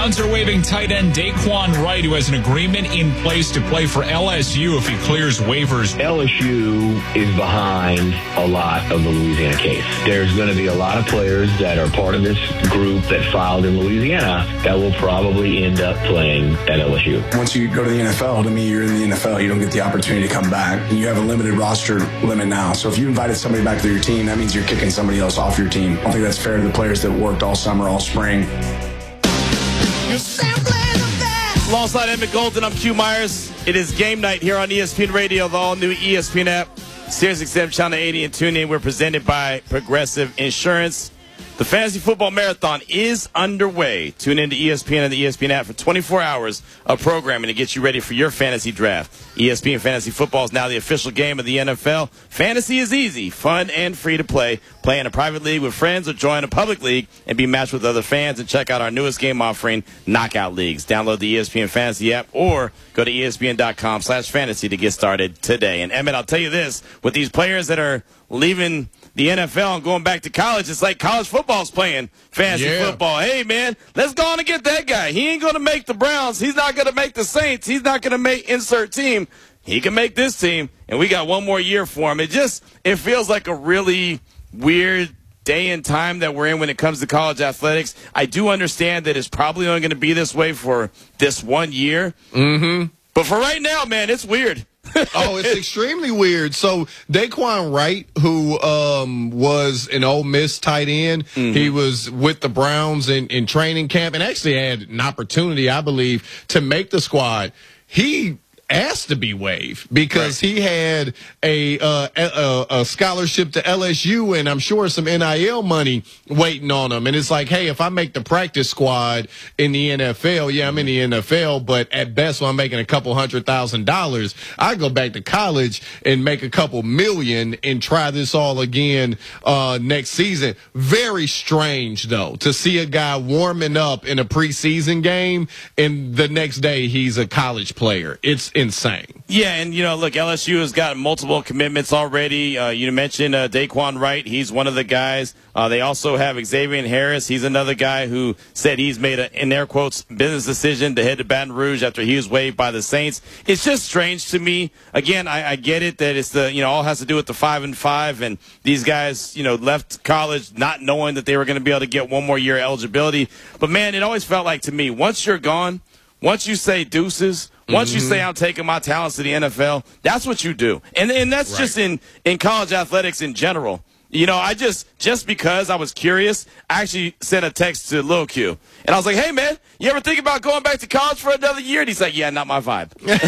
Browns are waiving tight end Daquan Wright, who has an agreement in place to play for LSU if he clears waivers. LSU is behind a lot of the Louisiana case. There's going to be a lot of players that are part of this group that filed in Louisiana that will probably end up playing at LSU. Once you go to the NFL, to me, you're in the NFL. You don't get the opportunity to come back. And you have a limited roster limit now. So if you invited somebody back to your team, that means you're kicking somebody else off your team. I don't think that's fair to the players that worked all summer, all spring. Alongside Emmett Golden, I'm Q Myers. It is game night here on ESPN Radio, the all-new ESPN app, SiriusXM Channel 80, and tune in. We're presented by Progressive Insurance. The Fantasy Football Marathon is underway. Tune in to ESPN and the ESPN app for 24 hours of programming to get you ready for your fantasy draft. ESPN Fantasy Football is now the official game of the NFL. Fantasy is easy, fun, and free to play. Play in a private league with friends or join a public league and be matched with other fans. And check out our newest game offering, Knockout Leagues. Download the ESPN Fantasy app or go to ESPN.com/fantasy to get started today. And Emmett, I'll tell you this, with these players that are leaving the NFL and going back to college, it's like college football's playing fantasy football. Hey, man, let's go on and get that guy. He ain't going to make the Browns. He's not going to make the Saints. He's not going to make insert team. He can make this team, and we got one more year for him. It feels like a really weird day and time that we're in when it comes to college athletics. I do understand that it's probably only going to be this way for this 1 year. Mm-hmm. But for right now, man, it's weird. Oh, it's extremely weird. So Daquan Wright, who was an Ole Miss tight end, he was with the Browns in training camp and actually had an opportunity, I believe, to make the squad. He asked to be waived because he had a scholarship to LSU and I'm sure some NIL money waiting on him. And it's like, hey, if I make the practice squad in the NFL, I'm in the NFL, but at best when I'm making a couple $100,000, I go back to college and make a couple million and try this all again next season. Very strange, though, to see a guy warming up in a preseason game and the next day he's a college player. It's insane. Yeah, and, look, LSU has got multiple commitments already. You mentioned Daquan Wright. He's one of the guys. They also have Xavier Harris. He's another guy who said he's made a, in air quotes, business decision to head to Baton Rouge after he was waived by the Saints. It's just strange to me. Again, I get it that it's the, all has to do with the 5-5, and these guys, left college not knowing that they were going to be able to get one more year eligibility. But, man, it always felt like to me, once you're gone, once you say deuces, once you say I'm taking my talents to the NFL, that's what you do. And that's just in college athletics in general. Just because I was curious, I actually sent a text to Lil Q. And I was like, hey, man, you ever think about going back to college for another year? And he's like, yeah, not my vibe.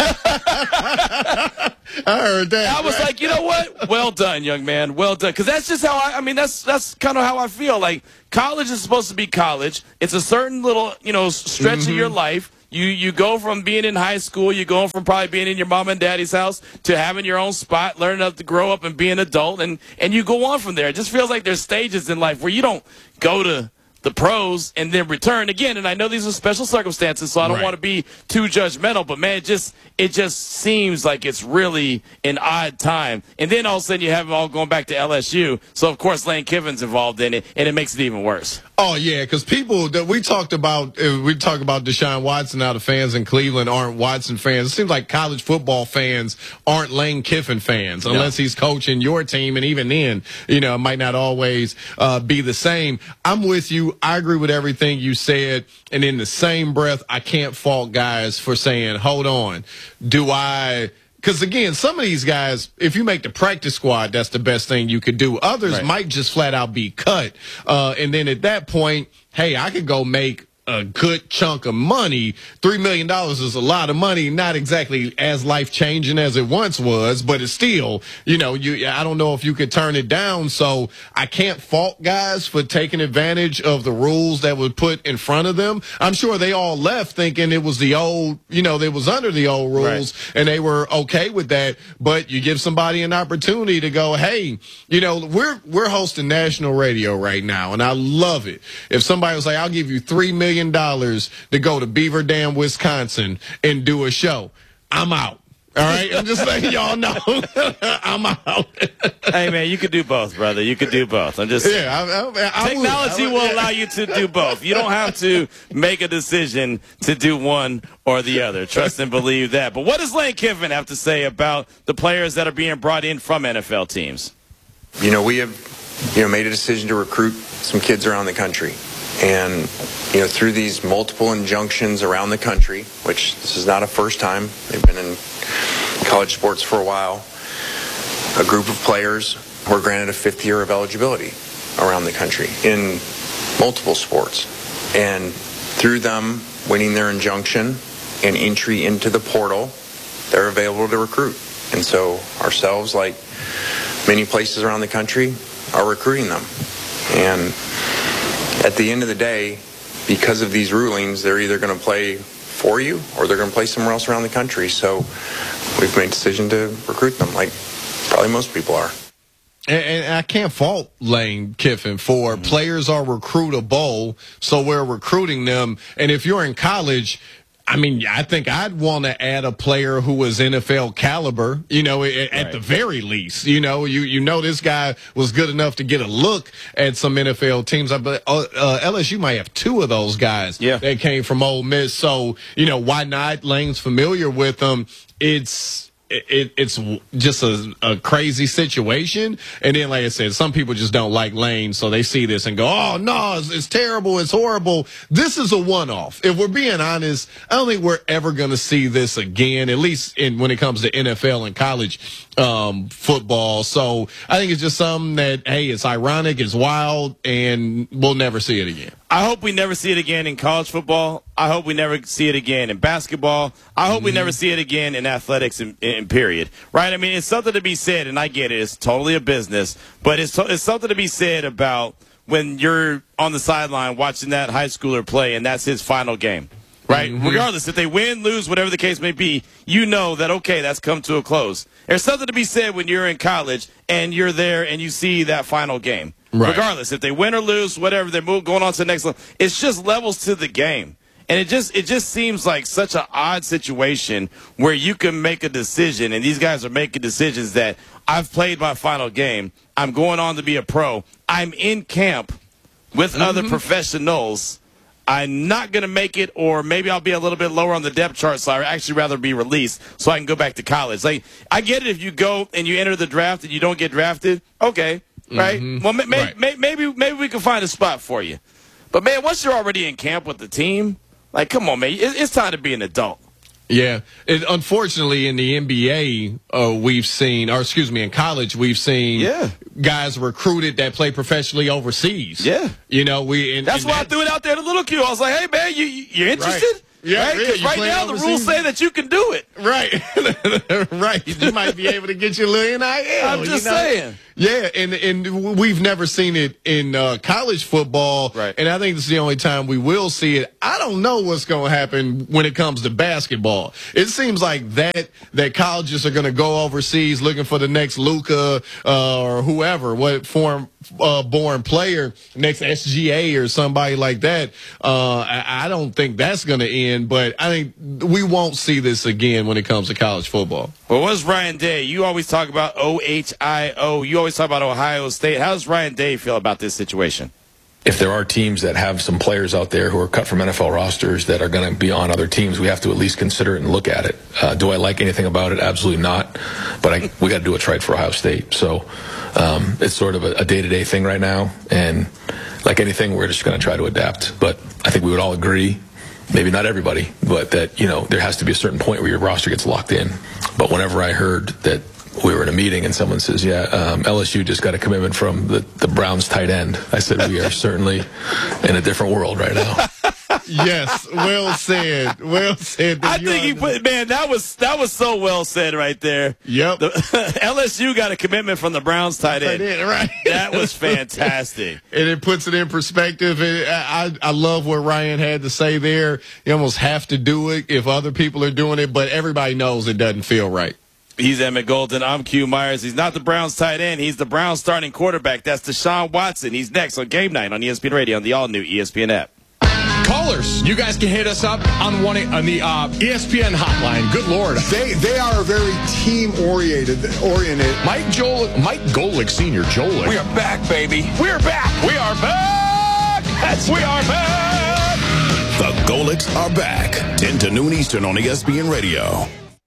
I heard that. I was like, you know what? Well done, young man. Well done. Because that's just how that's kind of how I feel. Like, college is supposed to be college. It's a certain little, stretch of your life. You go from being in high school, you go from probably being in your mom and daddy's house to having your own spot, learning how to grow up and be an adult, and you go on from there. It just feels like there's stages in life where you don't go to the pros and then return again. And I know these are special circumstances, so I don't want to be too judgmental, but man, it just seems like it's really an odd time. And then all of a sudden you have them all going back to LSU. So of course Lane Kiffin's involved in it, and it makes it even worse. Oh yeah, because people that we talk about Deshaun Watson. Now the fans in Cleveland aren't Watson fans. It seems like college football fans aren't Lane Kiffin fans unless he's coaching your team, and even then, it might not always be the same. I'm with you. I agree with everything you said, and in the same breath, I can't fault guys for saying, "Hold on, do I?" Because, again, some of these guys, if you make the practice squad, that's the best thing you could do. Others might just flat out be cut. And then at that point, hey, I could go make a good chunk of money. $3 million is a lot of money, not exactly as life-changing as it once was, but it's still, I don't know if you could turn it down. So I can't fault guys for taking advantage of the rules that were put in front of them. I'm sure they all left thinking it was the old, they was under the old rules and they were okay with that. But you give somebody an opportunity to go, hey, we're hosting national radio right now, and I love it. If somebody was like, I'll give you $3 million to go to Beaver Dam, Wisconsin and do a show, I'm out. All right, I'm just letting y'all know I'm out. Hey, man, you could do both, brother. You could do both. I'm just technology will allow you to do both. You don't have to make a decision to do one or the other. Trust and believe that. But what does Lane Kiffin have to say about the players that are being brought in from NFL teams? We have made a decision to recruit some kids around the country. And, through these multiple injunctions around the country, which this is not a first time, they've been in college sports for a while, a group of players were granted a 5th year of eligibility around the country in multiple sports. And through them winning their injunction and entry into the portal, they're available to recruit. And so ourselves, like many places around the country, are recruiting them. And at the end of the day, because of these rulings, they're either going to play for you or they're going to play somewhere else around the country. So we've made a decision to recruit them, like probably most people are. And I can't fault Lane Kiffin for players are recruitable, so we're recruiting them. And if you're in college, I think I'd want to add a player who was NFL caliber, at the very least. You know this guy was good enough to get a look at some NFL teams. But LSU might have 2 of those guys that came from Ole Miss. So, why not? Lane's familiar with them. It's just a crazy situation. And then, like I said, some people just don't like Lane, so they see this and go, oh, no, it's terrible, it's horrible. This is a one-off. If we're being honest, I don't think we're ever going to see this again, at least when it comes to NFL and college football. So I think it's just something that, hey, it's ironic, it's wild, and we'll never see it again. I hope we never see it again in college football. I hope we never see it again in basketball. I hope we never see it again in athletics in period. Right? It's something to be said, and I get it. It's totally a business. But it's something to be said about when you're on the sideline watching that high schooler play, and that's his final game. Right? Regardless, if they win, lose, whatever the case may be, you know that, okay, that's come to a close. There's something to be said when you're in college and you're there and you see that final game. Right. Regardless, if they win or lose, whatever, they're going on to the next level. It's just levels to the game. And it just seems like such an odd situation where you can make a decision, and these guys are making decisions that I've played my final game. I'm going on to be a pro. I'm in camp with other professionals. I'm not going to make it, or maybe I'll be a little bit lower on the depth chart, so I'd actually rather be released so I can go back to college. Like, I get it if you go and you enter the draft and you don't get drafted. Okay. Right? Well, maybe we can find a spot for you. But, man, once you're already in camp with the team, like, come on, man, it's time to be an adult. Yeah. Unfortunately, in the NBA, we've seen, or excuse me, in college, we've seen guys recruited that play professionally overseas. Yeah. That's why I threw it out there to Little Q. I was like, hey, man, you're interested? Right. Yeah, because right now the rules say that you can do it. Right. Right. You might be able to get your little NIL. I'm just saying. Yeah, and we've never seen it in college football, right. And I think this is the only time we will see it. I don't know what's going to happen when it comes to basketball. It seems like that colleges are going to go overseas looking for the next Luka or whoever, what foreign-born player, next SGA or somebody like that. I don't think that's going to end, but I think we won't see this again when it comes to college football. Well, what's Ryan Day? You always talk about OHIO. You always talk about Ohio State. How does Ryan Day feel about this situation? If there are teams that have some players out there who are cut from NFL rosters that are going to be on other teams, we have to at least consider it and look at it. Do I like anything about it? Absolutely not. But we got to do what's right for Ohio State. So it's sort of a day-to-day thing right now. And like anything, we're just going to try to adapt. But I think we would all agree, maybe not everybody, but that, there has to be a certain point where your roster gets locked in. But whenever I heard that we were in a meeting and someone says, LSU just got a commitment from the Browns tight end, I said, we are certainly in a different world right now. Yes, well said. Well said. I think he put, man, that was so well said right there. Yep. LSU got a commitment from the Browns tight end. Right. That was fantastic. And it puts it in perspective. I love what Ryan had to say there. You almost have to do it if other people are doing it, but everybody knows it doesn't feel right. He's Emmett Golden. I'm Q Myers. He's not the Browns tight end. He's the Browns starting quarterback. That's Deshaun Watson. He's next on Game Night on ESPN Radio on the all-new ESPN app. Call Steelers. You guys can hit us up on the ESPN hotline. Good Lord. They are very team-oriented. Mike Golick Sr., Jolick. We are back, baby. We're back. We are back. We are back. The Golicks are back. 10 to noon Eastern on ESPN Radio.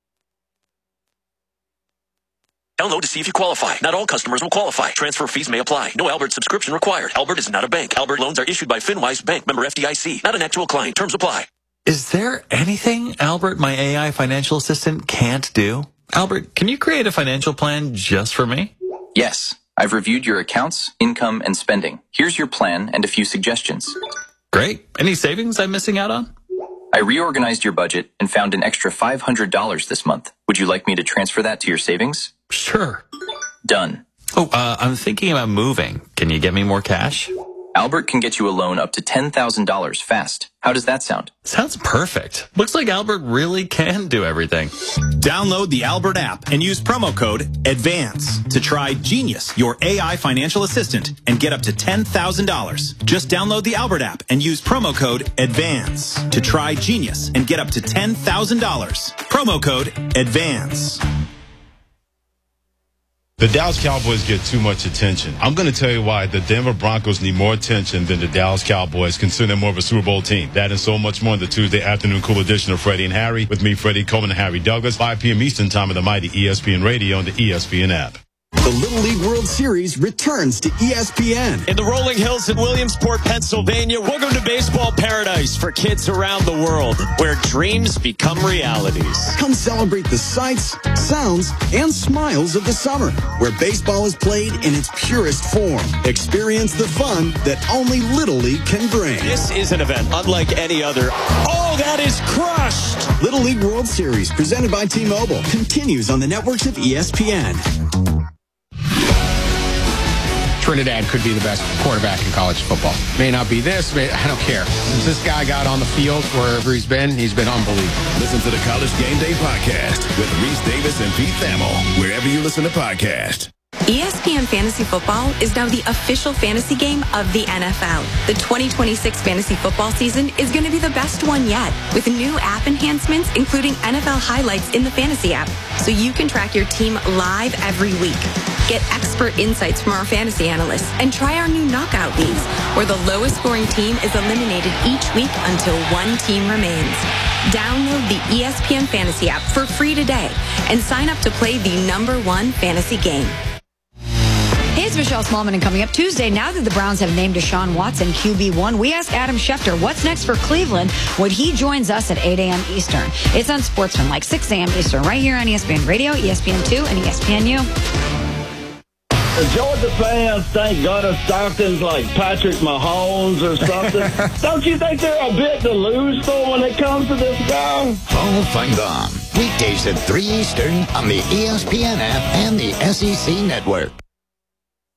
Download to see if you qualify. Not all customers will qualify. Transfer fees may apply. No Albert subscription required. Albert is not a bank. Albert loans are issued by FinWise Bank, member FDIC. Not an actual client. Terms apply. Is there anything Albert, my AI financial assistant, can't do? Albert, can you create a financial plan just for me? Yes. I've reviewed your accounts, income, and spending. Here's your plan and a few suggestions. Great. Any savings I'm missing out on? I reorganized your budget and found an extra $500 this month. Would you like me to transfer that to your savings? Sure. Done. Oh, I'm thinking about moving. Can you get me more cash? Albert can get you a loan up to $10,000 fast. How does that sound? Sounds perfect. Looks like Albert really can do everything. Download the Albert app and use promo code ADVANCE to try Genius, your AI financial assistant, and get up to $10,000. Just download the Albert app and use promo code ADVANCE to try Genius and get up to $10,000. Promo code ADVANCE. The Dallas Cowboys get too much attention. I'm going to tell you why the Denver Broncos need more attention than the Dallas Cowboys, considering they're more of a Super Bowl team. That and so much more in the Tuesday afternoon cool edition of Freddie and Harry. With me, Freddie Coleman and Harry Douglas, 5 p.m. Eastern time on the mighty ESPN Radio and the ESPN app. The Little League World Series returns to ESPN. In the rolling hills in Williamsport, Pennsylvania, welcome to baseball paradise for kids around the world, where dreams become realities. Come celebrate the sights, sounds, and smiles of the summer, where baseball is played in its purest form. Experience the fun that only Little League can bring. This is an event unlike any other. Oh, that is crushed! Little League World Series, presented by T-Mobile, continues on the networks of ESPN. Trinidad could be the best quarterback in college football. May not be this, I don't care. Since this guy got on the field, wherever he's been unbelievable. Listen to the College Game Day podcast with Reese Davis and Pete Thamel, wherever you listen to podcasts. ESPN Fantasy Football is now the official fantasy game of the NFL. The 2026 fantasy football season is going to be the best one yet, with new app enhancements, including NFL highlights in the fantasy app, so you can track your team live every week. Get expert insights from our fantasy analysts and try our new knockout leagues, where the lowest scoring team is eliminated each week until one team remains. Download the ESPN Fantasy app for free today and sign up to play the #1 fantasy game. Hey, it's Michelle Smallman, and coming up Tuesday, now that the Browns have named Deshaun Watson QB1, we ask Adam Schefter what's next for Cleveland when he joins us at 8 a.m. Eastern. It's on Sportsman, 6 a.m. Eastern, right here on ESPN Radio, ESPN2, and ESPNU. The Georgia fans think Gunnar Stockton's like Patrick Mahomes or something. Don't you think they're a bit delusional when it comes to this guy? Paul Fangam, weekdays at 3 Eastern on the ESPN app and the SEC Network.